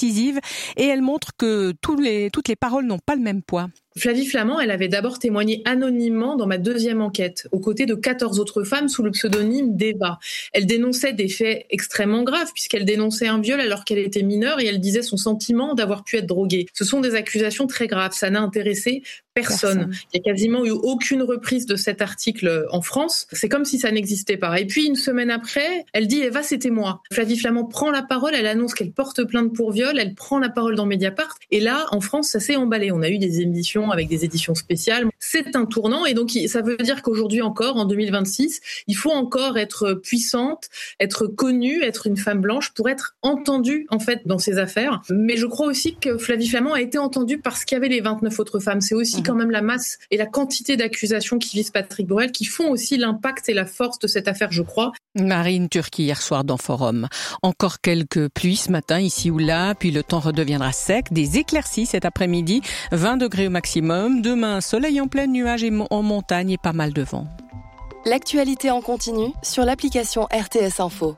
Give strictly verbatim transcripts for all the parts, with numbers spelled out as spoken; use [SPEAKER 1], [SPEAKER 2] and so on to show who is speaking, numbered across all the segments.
[SPEAKER 1] incisive et elle montre que tous les, toutes les paroles n'ont pas le même poids.
[SPEAKER 2] Flavie Flament, elle avait d'abord témoigné anonymement dans ma deuxième enquête, aux côtés de quatorze autres femmes sous le pseudonyme d'Eva. Elle dénonçait des faits extrêmement graves, puisqu'elle dénonçait un viol alors qu'elle était mineure et elle disait son sentiment d'avoir pu être droguée. Ce sont des accusations très graves, ça n'a intéressé personne. Personne. Il n'y a quasiment eu aucune reprise de cet article en France. C'est comme si ça n'existait pas. Et puis, une semaine après, elle dit « Eva, c'était moi ». Flavie Flament prend la parole, elle annonce qu'elle porte plainte pour viol, elle prend la parole dans Mediapart. Et là, en France, ça s'est emballé. On a eu des émissions avec des éditions spéciales. C'est un tournant et donc ça veut dire qu'aujourd'hui encore, en deux mille vingt-six, il faut encore être puissante, être connue, être une femme blanche pour être entendue en fait dans ces affaires. Mais je crois aussi que Flavie Flament a été entendue parce qu'il y avait les vingt-neuf autres femmes. C'est aussi quand même la masse et la quantité d'accusations qui visent Patrick Borel qui font aussi l'impact et la force de cette affaire, je crois.
[SPEAKER 1] Marine Turki hier soir dans Forum. Encore quelques pluies ce matin ici ou là, puis le temps redeviendra sec. Des éclaircies cet après-midi, vingt degrés au maximum. Demain, soleil en plein nuage et en montagne et pas mal de vent.
[SPEAKER 3] L'actualité en continu sur l'application R T S Info.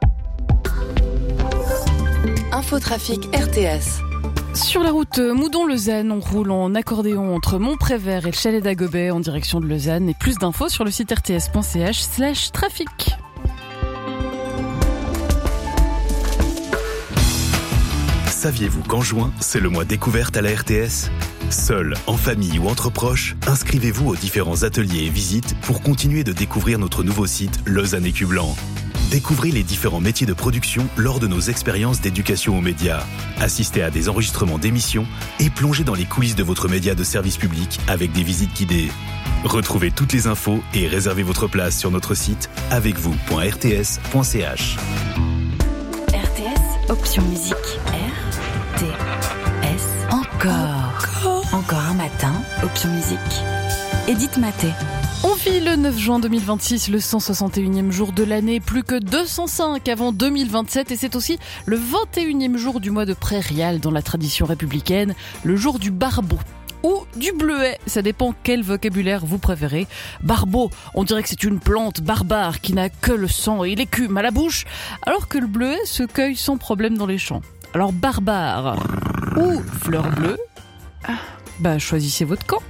[SPEAKER 3] Infotrafic R T S.
[SPEAKER 4] Sur la route Moudon-Lausanne, on roule en accordéon entre Montprévert et le chalet d'Agobet en direction de Lausanne. Et plus d'infos sur le site rts.ch slash trafic.
[SPEAKER 5] Saviez-vous qu'en juin, c'est le mois découverte à la R T S ? Seul, en famille ou entre proches, inscrivez-vous aux différents ateliers et visites pour continuer de découvrir notre nouveau site Lausanne Écu Blanc. Découvrez les différents métiers de production lors de nos expériences d'éducation aux médias. Assistez à des enregistrements d'émissions et plongez dans les coulisses de votre média de service public avec des visites guidées. Retrouvez toutes les infos et réservez votre place sur notre site avec vous point r t s point c h.
[SPEAKER 6] R T S, option musique. R T S. Encore. Encore. Encore un matin, option musique. Edith Maté.
[SPEAKER 4] On vit le neuf juin deux mille vingt-six, le cent soixante et unième jour de l'année, plus que deux cent cinq avant deux mille vingt-sept, et c'est aussi le vingt et unième jour du mois de prairial dans la tradition républicaine, le jour du barbeau. Ou du bleuet, ça dépend quel vocabulaire vous préférez. Barbeau, on dirait que c'est une plante barbare qui n'a que le sang et l'écume à la bouche, alors que le bleuet se cueille sans problème dans les champs. Alors barbare ou fleur bleue, bah choisissez votre camp.